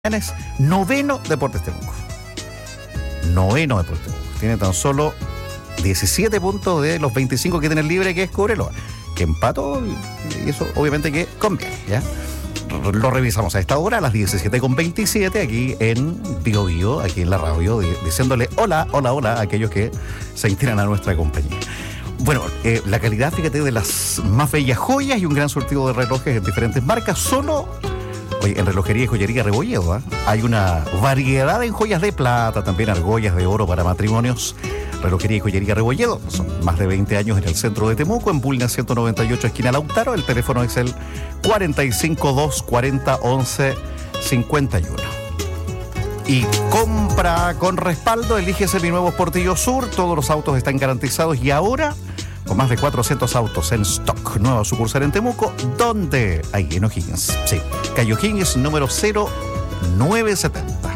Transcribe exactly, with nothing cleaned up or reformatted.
Es noveno Deportes Temuco. Noveno Deportes Temuco. Tiene tan solo diecisiete puntos de los veinticinco que tiene el libre, que es Cobreloa, que empató, y eso obviamente que conviene, ¿ya? Lo revisamos a esta hora, a las diecisiete con veintisiete, aquí en Bio Bio, aquí en la radio, diciéndole hola, hola, hola a aquellos que se integran a nuestra compañía. Bueno, eh, la calidad, fíjate, de las más bellas joyas y un gran surtido de relojes en diferentes marcas, solo... Oye, en Relojería y Joyería Rebolledo, ¿eh? Hay una variedad en joyas de plata, también argollas de oro para matrimonios. Relojería y Joyería Rebolledo, son más de veinte años en el centro de Temuco, en Bulnes ciento noventa y ocho, esquina Lautaro. El teléfono es el cuarenta y cinco, dos cuarenta, once cincuenta y uno. Y compra con respaldo, elige Seminuevos Portillo Sur, todos los autos están garantizados y ahora... con más de cuatrocientos autos en stock. Nueva sucursal en Temuco, donde hay en O'Higgins. Sí, calle O'Higgins número cero nueve setenta.